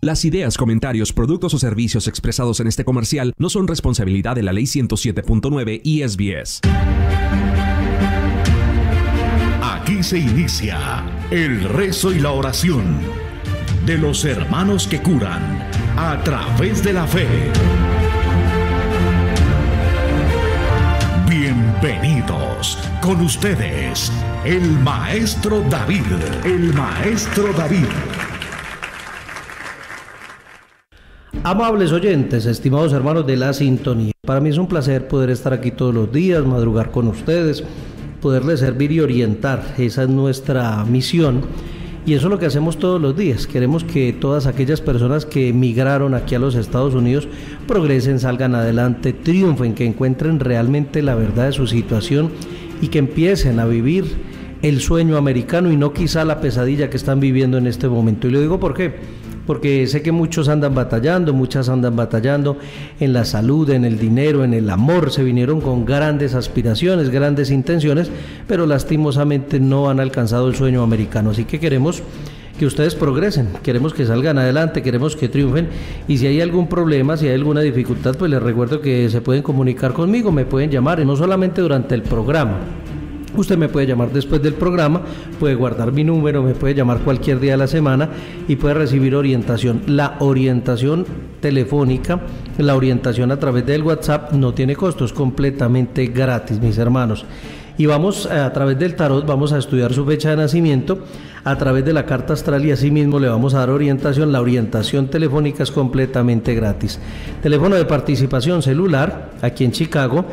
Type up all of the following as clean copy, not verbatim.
Las ideas, comentarios, productos o servicios expresados en este comercial no son responsabilidad de la Ley 107.9 y SBS. Aquí se inicia el rezo y la oración de los hermanos que curan a través de la fe. Bienvenidos con ustedes, el Maestro David. El Maestro David. Amables oyentes, estimados hermanos de la sintonía, para mí es un placer poder estar aquí todos los días, madrugar con ustedes, poderles servir y orientar. Esa es nuestra misión y eso es lo que hacemos todos los días. Queremos que todas aquellas personas que emigraron aquí a los Estados Unidos progresen, salgan adelante, triunfen, que encuentren realmente la verdad de su situación y que empiecen a vivir el sueño americano y no quizá la pesadilla que están viviendo en este momento. Y lo digo ¿por qué? Porque sé que muchos andan batallando, muchas andan batallando en la salud, en el dinero, en el amor, se vinieron con grandes aspiraciones, grandes intenciones, pero lastimosamente no han alcanzado el sueño americano. Así que queremos que ustedes progresen, queremos que salgan adelante, queremos que triunfen, y si hay algún problema, si hay alguna dificultad, pues les recuerdo que se pueden comunicar conmigo, me pueden llamar, y no solamente durante el programa. Usted me puede llamar después del programa, puede guardar mi número, me puede llamar cualquier día de la semana y puede recibir orientación. La orientación telefónica, la orientación a través del WhatsApp no tiene costo, es completamente gratis, mis hermanos. Y vamos a través del tarot, vamos a estudiar su fecha de nacimiento, a través de la carta astral, y así mismo le vamos a dar orientación. La orientación telefónica es completamente gratis. Teléfono de participación celular, aquí en Chicago,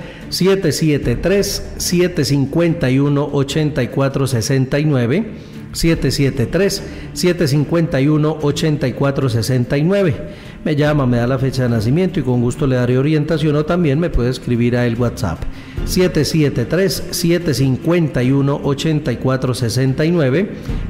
773-751-8469, 773-751-8469. Me llama, me da la fecha de nacimiento y con gusto le daré orientación, o también me puede escribir a el WhatsApp 773-751-8469,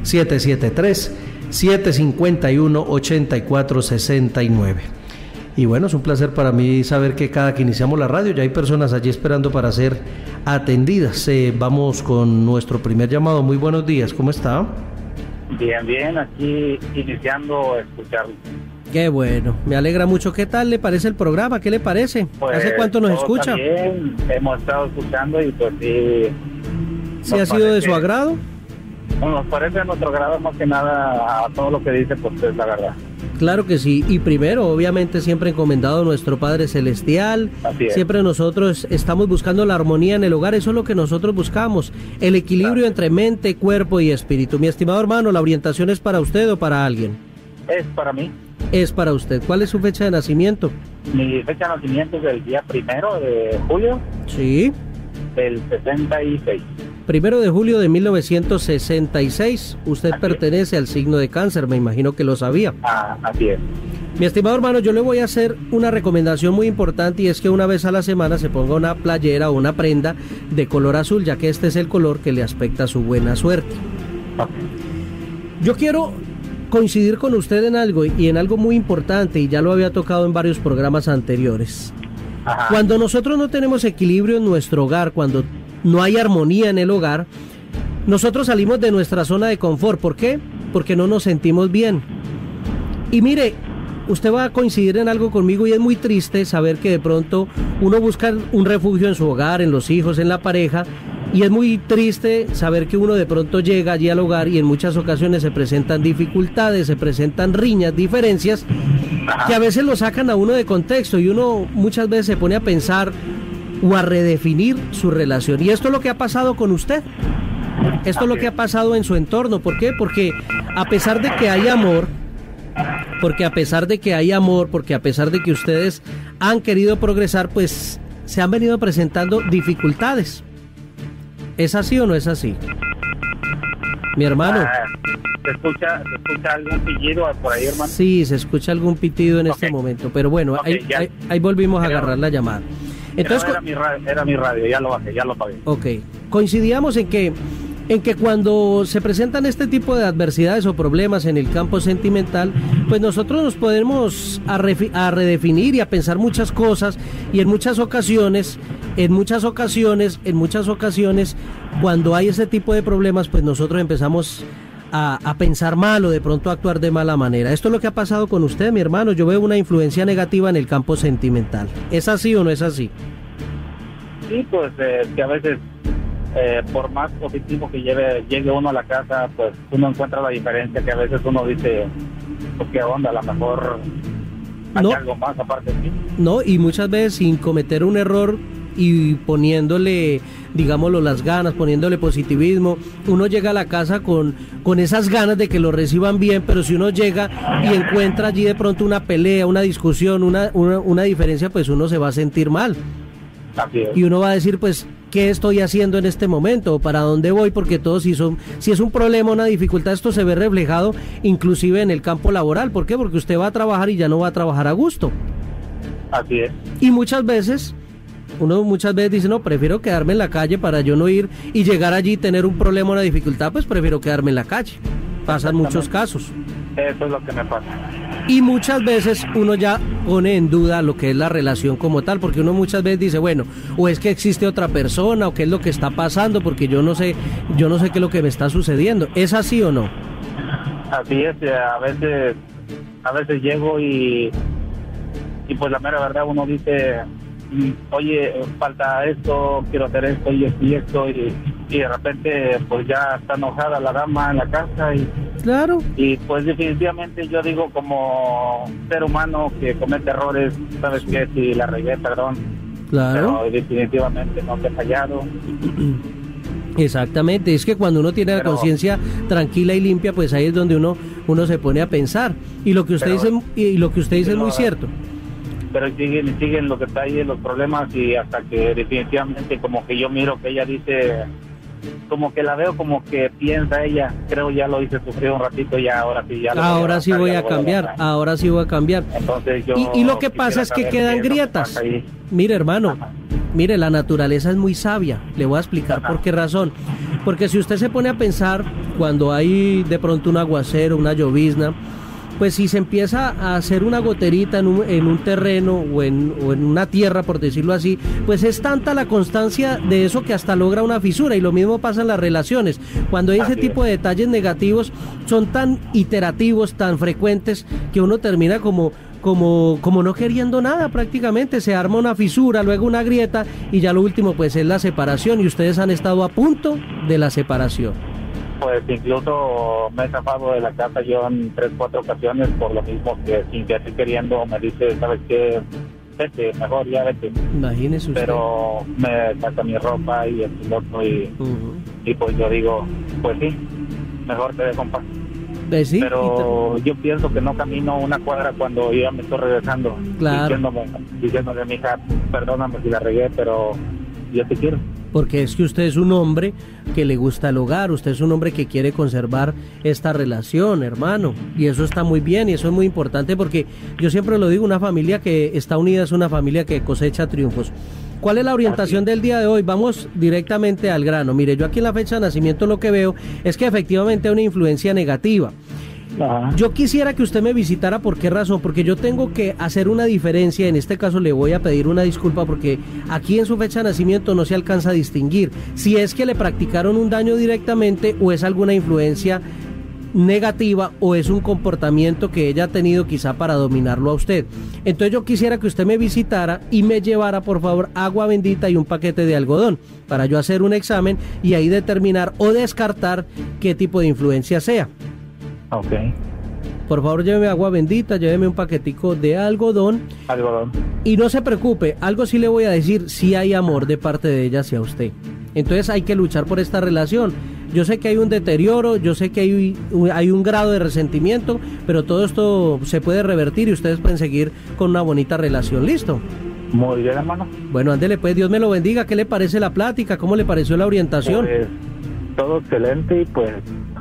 773-751-8469. Y bueno, es un placer para mí saber que cada que iniciamos la radio ya hay personas allí esperando para ser atendidas. Vamos con nuestro primer llamado. Muy buenos días, ¿cómo está? Bien, bien, aquí iniciando a escucharlo. Qué bueno, me alegra mucho. ¿Qué tal le parece el programa? ¿Qué le parece? Pues, ¿hace cuánto nos escucha? Bien, hemos estado escuchando y pues sí. ¿Sí ha sido de su agrado? Nos parece a nuestro agrado, más que nada a todo lo que dice, pues es la verdad. Claro que sí, y primero, obviamente, siempre encomendado a nuestro Padre Celestial. Así es. Siempre nosotros estamos buscando la armonía en el hogar, eso es lo que nosotros buscamos, el equilibrio entre mente, cuerpo y espíritu. Mi estimado hermano, ¿la orientación es para usted o para alguien? Es para mí. Es para usted. ¿Cuál es su fecha de nacimiento? Mi fecha de nacimiento es el día 1 de julio. Sí. Del 66. 1 de julio de 1966. Usted Así pertenece al signo de Cáncer, me imagino que lo sabía. Así es. Mi estimado hermano, yo le voy a hacer una recomendación muy importante, y es que una vez a la semana se ponga una playera o una prenda de color azul, ya que este es el color que le aspecta su buena suerte. Okay. Yo quiero coincidir con usted en algo, y en algo muy importante, y ya lo había tocado en varios programas anteriores. Ajá. Cuando nosotros no tenemos equilibrio en nuestro hogar, cuando no hay armonía en el hogar, nosotros salimos de nuestra zona de confort. ¿Por qué? Porque no nos sentimos bien. Y mire, usted va a coincidir en algo conmigo, y es muy triste saber que de pronto uno busca un refugio en su hogar, en los hijos, en la pareja, y es muy triste saber que uno de pronto llega allí al hogar y en muchas ocasiones se presentan dificultades, se presentan riñas, diferencias que a veces lo sacan a uno de contexto, y uno muchas veces se pone a pensar o a redefinir su relación. Y esto es lo que ha pasado con usted. Esto es lo que ha pasado en su entorno. ¿Por qué? Porque a pesar de que hay amor, porque a pesar de que ustedes han querido progresar, pues se han venido presentando dificultades. ¿Es así o no es así? Mi hermano. ¿Se escucha algún pitido por ahí, hermano? Sí, se escucha algún pitido en este momento, pero bueno, ahí volvimos a agarrar la llamada. Entonces, era mi radio, ya lo bajé, ya lo apagué. Ok, coincidíamos en que cuando se presentan este tipo de adversidades o problemas en el campo sentimental, pues nosotros nos podemos a redefinir y a pensar muchas cosas, y en muchas ocasiones, cuando hay ese tipo de problemas, pues nosotros empezamos a pensar mal o de pronto a actuar de mala manera. Esto es lo que ha pasado con usted, mi hermano. Yo veo una influencia negativa en el campo sentimental. ¿Es así o no es así? Sí, pues que a veces por más positivo que llegue uno a la casa, pues uno encuentra la diferencia, que a veces uno dice, pues qué onda, a lo mejor hay algo más aparte de ti. No, y muchas veces sin cometer un error y poniéndole, digámoslo, las ganas, poniéndole positivismo, uno llega a la casa con esas ganas de que lo reciban bien, pero si uno llega y encuentra allí de pronto una pelea, una discusión, una diferencia, pues uno se va a sentir mal. Así es. Y uno va a decir, pues, ¿qué estoy haciendo en este momento? ¿O para dónde voy? Porque todo, si es un problema, una dificultad, esto se ve reflejado inclusive en el campo laboral. ¿Por qué? Porque usted va a trabajar y ya no va a trabajar a gusto. Así es. Y muchas veces dice, no, prefiero quedarme en la calle para yo no ir y llegar allí y tener un problema o una dificultad, pues prefiero quedarme en la calle. Pasan muchos casos. Eso es lo que me pasa. Y muchas veces uno ya pone en duda lo que es la relación como tal, porque uno muchas veces dice, bueno, o es que existe otra persona, o qué es lo que está pasando, porque yo no sé qué es lo que me está sucediendo. ¿Es así o no? Así es, a veces llego y pues la mera verdad uno dice, oye, falta esto, quiero hacer esto y esto, y de repente pues ya está enojada la dama en la casa y claro. Y pues definitivamente yo digo, como ser humano que comete errores, ¿sabes qué? Si la regué, perdón. Claro. Pero definitivamente no te he fallado. Exactamente, es que cuando uno tiene la conciencia tranquila y limpia, pues ahí es donde uno se pone a pensar. Y lo que usted dice es muy cierto. Pero siguen los detalles, los problemas, y hasta que definitivamente como que yo miro que ella dice, como que la veo como que piensa ella, creo ya lo hice sufrir un ratito y ahora sí ya ahora sí voy a cambiar. Entonces yo y lo que pasa es que quedan grietas. Mire, hermano, mire, la naturaleza es muy sabia. Le voy a explicar por qué razón. Porque si usted se pone a pensar, cuando hay de pronto un aguacero, una llovizna, pues si se empieza a hacer una goterita en un terreno o en una tierra, por decirlo así, pues es tanta la constancia de eso que hasta logra una fisura. Y lo mismo pasa en las relaciones. Cuando hay ese tipo de detalles negativos, son tan iterativos, tan frecuentes, que uno termina como no queriendo nada prácticamente. Se arma una fisura, luego una grieta, y ya lo último pues es la separación, y ustedes han estado a punto de la separación. Pues incluso me he zafado de la casa yo en 3-4 ocasiones por lo mismo, que sin que esté queriendo me dice, ¿sabes qué? Vete, mejor ya vete. Imagínese usted. Pero me saca mi ropa y el piloto y pues yo digo, pues sí, mejor te dejo en paz. ¿Sí? Pero yo pienso que no camino una cuadra cuando yo me estoy regresando, claro, diciéndole a mi hija, perdóname si la regué, pero yo te quiero. Porque es que usted es un hombre que le gusta el hogar, usted es un hombre que quiere conservar esta relación, hermano, y eso está muy bien y eso es muy importante, porque yo siempre lo digo, una familia que está unida es una familia que cosecha triunfos. ¿Cuál es la orientación del día de hoy? Vamos directamente al grano. Mire, yo aquí en la fecha de nacimiento lo que veo es que efectivamente hay una influencia negativa. Yo quisiera que usted me visitara. ¿Por qué razón? Porque yo tengo que hacer una diferencia. En este caso le voy a pedir una disculpa, porque aquí en su fecha de nacimiento no se alcanza a distinguir si es que le practicaron un daño directamente o es alguna influencia negativa o es un comportamiento que ella ha tenido quizá para dominarlo a usted. Entonces yo quisiera que usted me visitara y me llevara por favor agua bendita y un paquete de algodón para yo hacer un examen y ahí determinar o descartar qué tipo de influencia sea. Ok. Por favor, lléveme agua bendita, lléveme un paquetico de algodón. Y no se preocupe, algo sí le voy a decir, sí hay amor de parte de ella hacia usted. Entonces hay que luchar por esta relación. Yo sé que hay un deterioro, yo sé que hay un grado de resentimiento, pero todo esto se puede revertir y ustedes pueden seguir con una bonita relación. ¿Listo? Muy bien, hermano. Bueno, ándele pues, Dios me lo bendiga. ¿Qué le parece la plática? ¿Cómo le pareció la orientación? Pues, todo excelente y pues...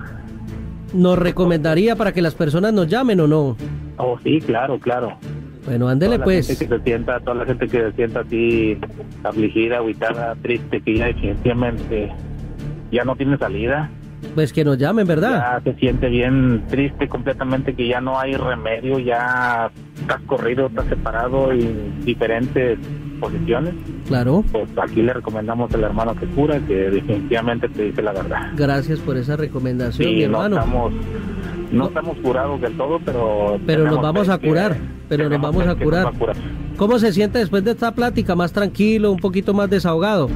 ¿Nos recomendaría para que las personas nos llamen o no? Oh, sí, claro. Bueno, ándele pues. Toda la gente que se sienta así afligida, agitada, triste, que ya definitivamente ya no tiene salida. Pues que nos llamen, ¿verdad? Ya se siente bien triste completamente, que ya no hay remedio, ya estás corrido, estás separado en diferentes posiciones. Claro. Pues aquí le recomendamos al hermano que cura, que definitivamente te dice la verdad. Gracias por esa recomendación, Sí, mi hermano. No estamos curados del todo, pero nos vamos a curar. Pero nos vamos a curar. ¿Cómo se siente después de esta plática? ¿Más tranquilo, un poquito más desahogado?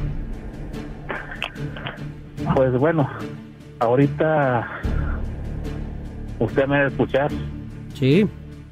Pues bueno, ahorita usted me debe escuchar. Sí.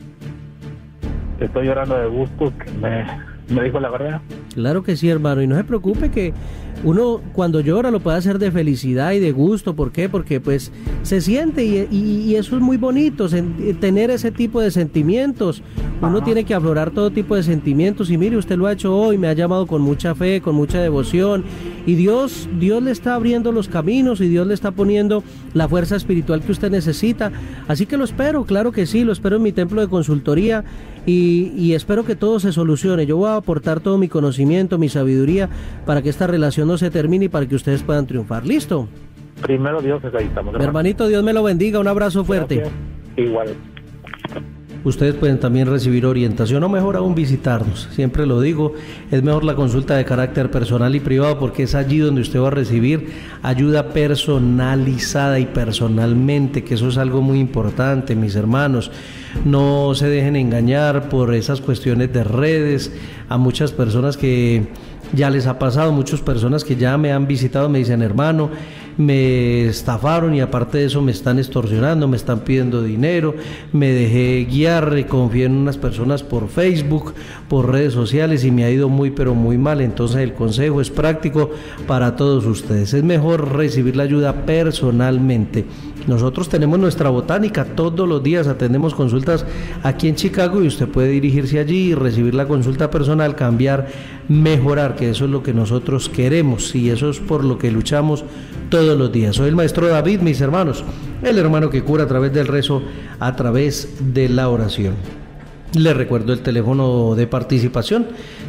Estoy llorando de gusto que me dijo la verdad. Claro que sí, hermano, y no se preocupe que uno cuando llora lo puede hacer de felicidad y de gusto. ¿Por qué? Porque pues se siente y eso es muy bonito, tener ese tipo de sentimientos. Uno Ajá. tiene que aflorar todo tipo de sentimientos y mire, usted lo ha hecho hoy, me ha llamado con mucha fe, con mucha devoción y Dios le está abriendo los caminos y Dios le está poniendo la fuerza espiritual que usted necesita. Así que lo espero, claro que sí, lo espero en mi templo de consultoría y espero que todo se solucione. Yo voy a aportar todo mi conocimiento, mi sabiduría para que esta relación no se termine y para que ustedes puedan triunfar. ¿Listo? Primero Dios, ahí estamos. Mi hermanito, Dios me lo bendiga, un abrazo fuerte. Gracias. Igual. Ustedes pueden también recibir orientación o mejor aún visitarnos. Siempre lo digo, es mejor la consulta de carácter personal y privado porque es allí donde usted va a recibir ayuda personalizada y personalmente, que eso es algo muy importante, mis hermanos. No se dejen engañar por esas cuestiones de redes. A muchas personas que ya les ha pasado, muchas personas que ya me han visitado me dicen, hermano, me estafaron y aparte de eso me están extorsionando, me están pidiendo dinero, me dejé guiar, confié en unas personas por Facebook, por redes sociales y me ha ido muy pero muy mal. Entonces el consejo es práctico para todos ustedes, es mejor recibir la ayuda personalmente. Nosotros tenemos nuestra botánica, todos los días atendemos consultas aquí en Chicago y usted puede dirigirse allí y recibir la consulta personal, cambiar, mejorar, que eso es lo que nosotros queremos y eso es por lo que luchamos todos los días. Soy el maestro David, mis hermanos, el hermano que cura a través del rezo, a través de la oración. Les recuerdo el teléfono de participación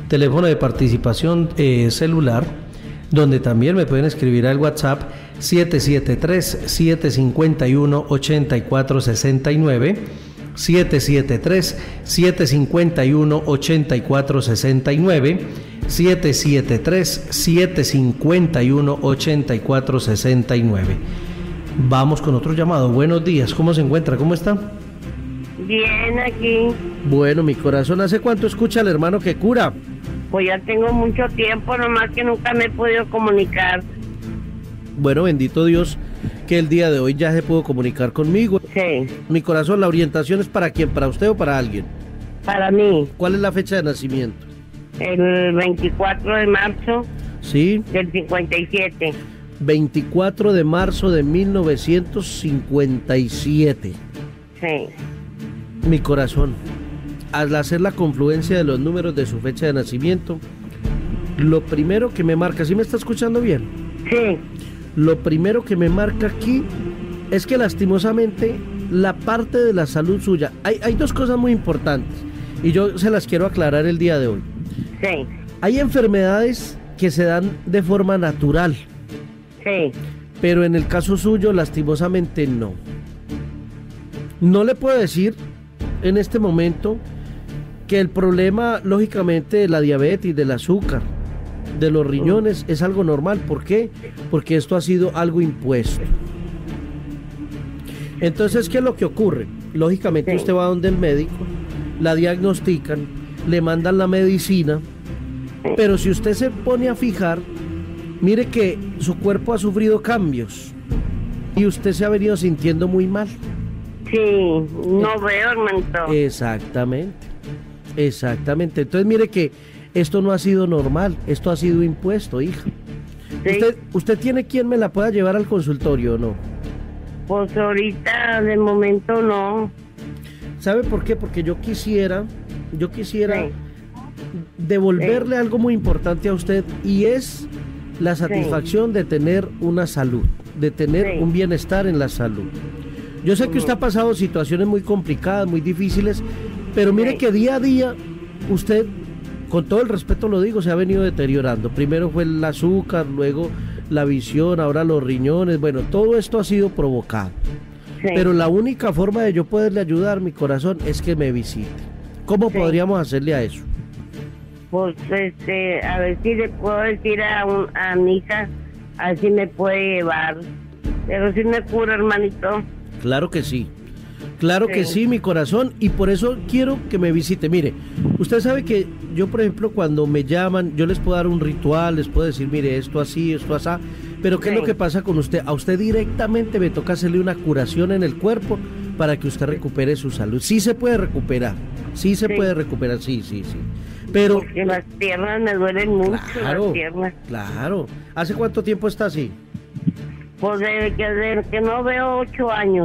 celular, donde también me pueden escribir al WhatsApp 773-751-8469, 773-751-8469, 773-751-8469. Vamos con otro llamado. Buenos días, ¿cómo se encuentra? ¿Cómo está? Bien, aquí. Bueno, mi corazón, ¿hace cuánto escucha al hermano que cura? Pues ya tengo mucho tiempo, nomás que nunca me he podido comunicar. Bueno, bendito Dios, que el día de hoy ya se pudo comunicar conmigo. Sí. Mi corazón, ¿la orientación es para quién? ¿Para usted o para alguien? Para mí, ¿Cuál es la fecha de nacimiento? el 24 de marzo Sí, del 57. 24 de marzo de 1957. Sí. Mi corazón, al hacer la confluencia de los números de su fecha de nacimiento, lo primero que me marca, ¿sí me está escuchando bien? Sí. Lo primero que me marca aquí es que lastimosamente la parte de la salud suya, hay dos cosas muy importantes y yo se las quiero aclarar el día de hoy. Sí. Hay enfermedades que se dan de forma natural, Sí. pero en el caso suyo lastimosamente no. No le puedo decir en este momento que el problema lógicamente de la diabetes, del azúcar, de los riñones es algo normal. ¿Por qué? Porque esto ha sido algo impuesto. Entonces, ¿qué es lo que ocurre? Lógicamente Sí. usted va donde el médico, la diagnostican, le mandan la medicina, pero si usted se pone a fijar, mire que su cuerpo ha sufrido cambios y usted se ha venido sintiendo muy mal. Sí. No veo, hermanito. Exactamente, exactamente. Entonces mire que esto no ha sido normal, esto ha sido impuesto, hija. Sí. ¿Usted tiene quien me la pueda llevar al consultorio o no? Pues ahorita, de momento, no. ¿Sabe por qué? Porque yo quisiera Sí. devolverle algo muy importante a usted y es la satisfacción de tener una salud, de tener Sí. un bienestar en la salud. Yo sé que usted ha pasado situaciones muy complicadas, muy difíciles, pero mire Sí. que día a día usted, con todo el respeto lo digo, se ha venido deteriorando. Primero fue el azúcar, luego la visión, ahora los riñones. Bueno, todo esto ha sido provocado. Sí. Pero la única forma de yo poderle ayudar, mi corazón, es que me visite. ¿Cómo podríamos hacerle a eso? Pues, a ver si le puedo decir a mi hija, a ver si me puede llevar. Pero si me cura, hermanito. Claro que sí. Claro que sí, mi corazón, y por eso quiero que me visite. Mire, usted sabe que yo, por ejemplo, cuando me llaman, yo les puedo dar un ritual, les puedo decir, mire, esto así, esto así, pero ¿qué es lo que pasa con usted? A usted directamente me toca hacerle una curación en el cuerpo para que usted recupere su salud. Sí se puede recuperar, sí se puede recuperar, sí. Pero... Porque las piernas me duelen mucho, claro, las piernas. Claro. ¿Hace cuánto tiempo está así? Pues desde que no veo 8 años.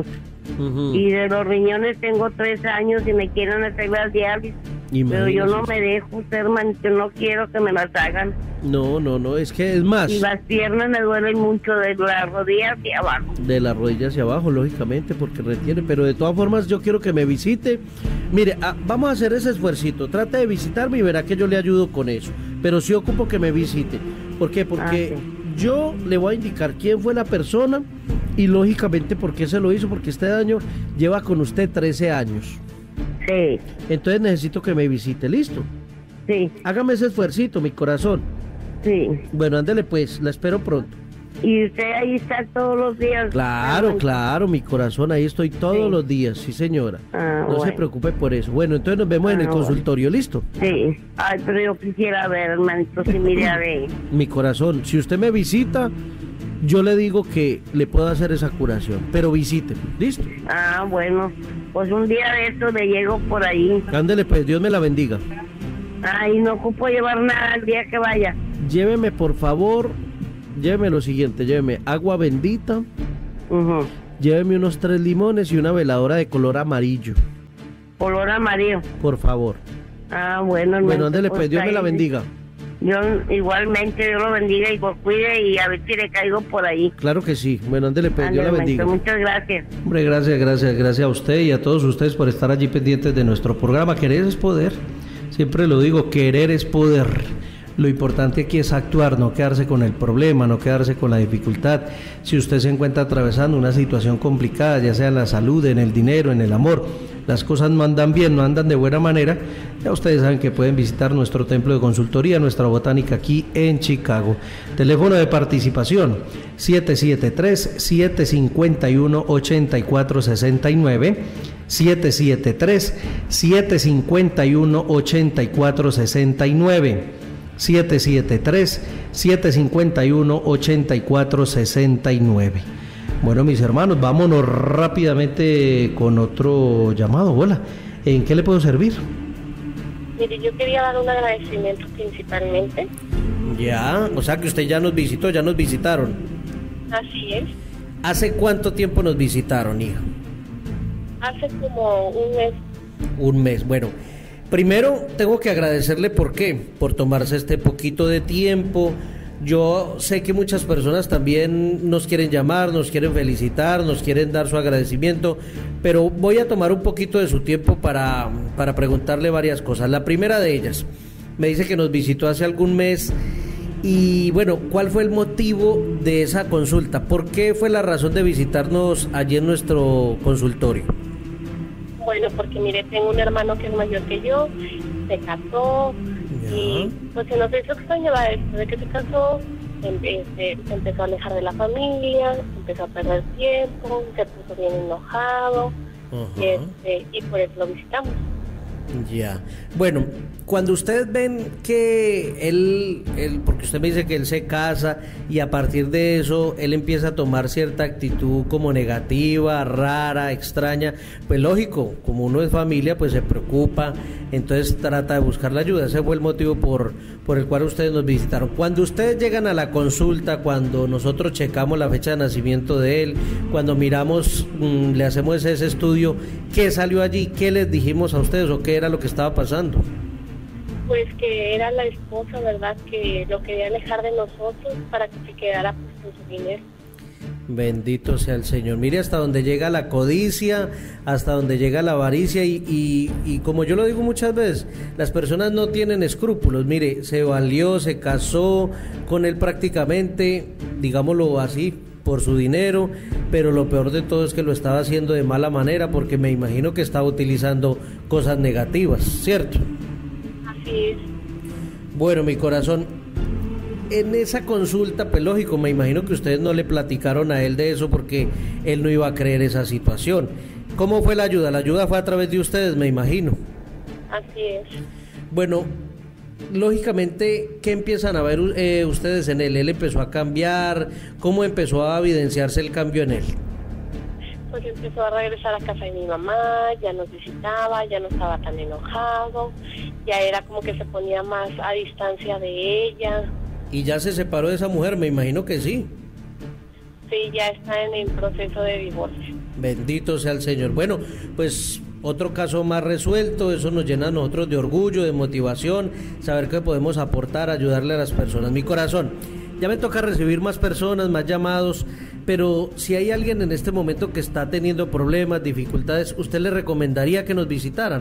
Y de los riñones tengo 3 años y me quieren hacer las diálisis. Pero yo no me dejo, hermanito, no quiero que me las hagan. No, es que es más. Y las piernas me duelen mucho de la rodilla hacia abajo. De la rodilla hacia abajo, lógicamente, porque retiene. Pero de todas formas, yo quiero que me visite. Mire, vamos a hacer ese esfuercito. Trate de visitarme y verá que yo le ayudo con eso. Pero sí ocupo que me visite. ¿Por qué? Porque yo le voy a indicar quién fue la persona y lógicamente por qué se lo hizo, porque este daño lleva con usted 13 años. Sí. Entonces necesito que me visite, ¿listo? Sí. Hágame ese esfuercito, mi corazón. Sí. Bueno, ándele pues, la espero pronto. ¿Y usted ahí está todos los días? Claro, mi corazón, ahí estoy todos los días, sí señora. No se preocupe por eso. Bueno, entonces nos vemos en el consultorio, ¿listo? Sí. Ay, pero yo quisiera ver, hermanito, si mire a ver. Mi corazón, si usted me visita, yo le digo que le puedo hacer esa curación, pero visíteme, ¿listo? Bueno, pues un día de esto le llego por ahí. Ándele pues, Dios me la bendiga. Ay, no ocupo llevar nada el día que vaya. Lléveme, por favor, lléveme lo siguiente, lléveme agua bendita, lléveme unos 3 limones y una veladora de color amarillo. ¿Color amarillo? Por favor. Bueno, hermano. Bueno, ándele pues, Dios me la bendiga. Yo igualmente, Dios lo bendiga y lo cuide y a ver si le caigo por ahí. Claro que sí. Bueno, ándele pues, Dios la bendiga. Muchas gracias. Hombre, gracias a usted y a todos ustedes por estar allí pendientes de nuestro programa. Querer es poder. Siempre lo digo, querer es poder. Lo importante aquí es actuar, no quedarse con el problema, no quedarse con la dificultad. Si usted se encuentra atravesando una situación complicada, ya sea en la salud, en el dinero, en el amor, las cosas no andan bien, no andan de buena manera, ya ustedes saben que pueden visitar nuestro templo de consultoría, nuestra botánica aquí en Chicago. Teléfono de participación 773-751-8469, 773-751-8469, 773-751-8469. Bueno, mis hermanos, vámonos rápidamente con otro llamado. Hola, ¿en qué le puedo servir? Mire, yo quería dar un agradecimiento principalmente. Ya, o sea que usted ya nos visitó, ya nos visitaron. Así es. ¿Hace cuánto tiempo nos visitaron, hija? Hace como un mes. Un mes, bueno. Primero tengo que agradecerle por tomarse este poquito de tiempo. Yo sé que muchas personas también nos quieren llamar, nos quieren felicitar, nos quieren dar su agradecimiento, pero voy a tomar un poquito de su tiempo para preguntarle varias cosas. La primera de ellas, me dice que nos visitó hace algún mes y bueno, ¿cuál fue el motivo de esa consulta? ¿Por qué fue la razón de visitarnos allí en nuestro consultorio? Bueno, porque mire, tengo un hermano que es mayor que yo, se casó y pues se nos hizo extraño después de que se casó, se empezó a alejar de la familia, empezó a perder tiempo, se puso bien enojado y por eso lo visitamos. Ya, bueno, cuando ustedes ven que él, porque usted me dice que él se casa y a partir de eso él empieza a tomar cierta actitud como negativa, rara, extraña, pues lógico, como uno es familia, pues se preocupa, entonces trata de buscar la ayuda. Ese fue el motivo por el cual ustedes nos visitaron. Cuando ustedes llegan a la consulta, cuando nosotros checamos la fecha de nacimiento de él, cuando miramos, le hacemos ese estudio, ¿qué salió allí? ¿Qué les dijimos a ustedes o qué era lo que estaba pasando? Pues que era la esposa, ¿verdad? Que lo quería alejar de nosotros para que se quedara pues, con su dinero. Bendito sea el Señor. Mire hasta donde llega la codicia, hasta donde llega la avaricia y como yo lo digo muchas veces, las personas no tienen escrúpulos. Mire, se valió, se casó con él prácticamente, digámoslo así, por su dinero, pero lo peor de todo es que lo estaba haciendo de mala manera, porque me imagino que estaba utilizando cosas negativas, ¿cierto? Así es. Bueno, mi corazón, en esa consulta, pues lógico, me imagino que ustedes no le platicaron a él de eso porque él no iba a creer esa situación. ¿Cómo fue la ayuda? La ayuda fue a través de ustedes, me imagino. Así es. Bueno, lógicamente, ¿qué empiezan a ver ustedes en él? ¿Él empezó a cambiar? ¿Cómo empezó a evidenciarse el cambio en él? Pues empezó a regresar a casa de mi mamá, ya nos visitaba, ya no estaba tan enojado, ya era como que se ponía más a distancia de ella. ¿Y ya se separó de esa mujer? Me imagino que sí. Sí, ya está en el proceso de divorcio. Bendito sea el Señor. Bueno, pues otro caso más resuelto, eso nos llena a nosotros de orgullo, de motivación, saber que podemos aportar, ayudarle a las personas. Mi corazón, ya me toca recibir más personas, más llamados, pero si hay alguien en este momento que está teniendo problemas, dificultades, ¿usted le recomendaría que nos visitaran?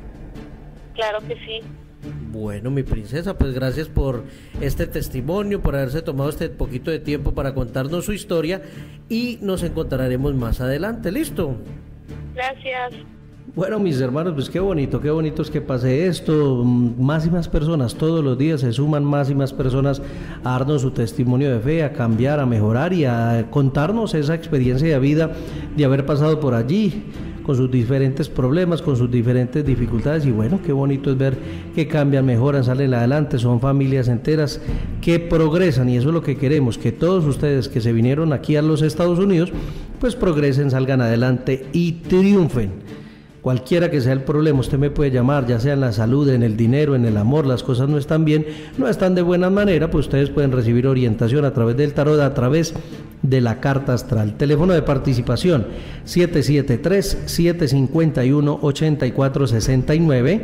Claro que sí. Bueno, mi princesa, pues gracias por este testimonio, por haberse tomado este poquito de tiempo para contarnos su historia y nos encontraremos más adelante, ¿listo? Gracias. Bueno, mis hermanos, pues qué bonito es que pase esto. Más y más personas todos los días se suman, más y más personas a darnos su testimonio de fe, a cambiar, a mejorar y a contarnos esa experiencia de vida de haber pasado por allí, con sus diferentes problemas, con sus diferentes dificultades, y bueno, qué bonito es ver que cambian, mejoran, salen adelante, son familias enteras que progresan, y eso es lo que queremos, que todos ustedes que se vinieron aquí a los Estados Unidos, pues progresen, salgan adelante y triunfen. Cualquiera que sea el problema, usted me puede llamar, ya sea en la salud, en el dinero, en el amor, las cosas no están bien, no están de buena manera, pues ustedes pueden recibir orientación a través del tarot, a través de la carta astral. Teléfono de participación 773-751-8469,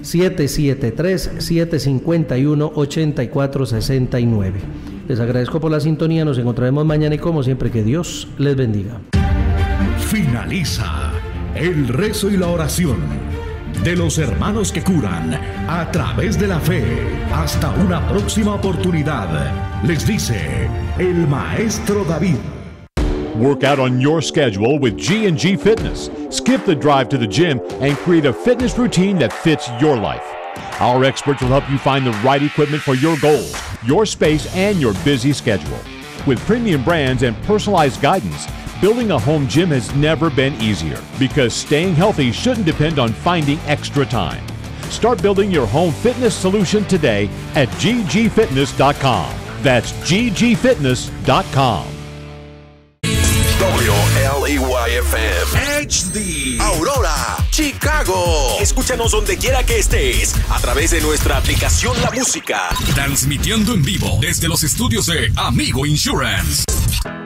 773-751-8469. Les agradezco por la sintonía, nos encontraremos mañana y como siempre que Dios les bendiga. Finaliza el rezo y la oración de los hermanos que curan a través de la fe. Hasta una próxima oportunidad, les dice el Maestro David. Work out on your schedule with G&G Fitness. Skip the drive to the gym and create a fitness routine that fits your life. Our experts will help you find the right equipment for your goals, your space, and your busy schedule. With premium brands and personalized guidance, building a home gym has never been easier because staying healthy shouldn't depend on finding extra time. Start building your home fitness solution today at ggfitness.com. That's ggfitness.com. WLEY-FM HD Aurora, Chicago. Escúchanos donde quiera que estés a través de nuestra aplicación La Música. Transmitiendo en vivo desde los estudios de Amigo Insurance.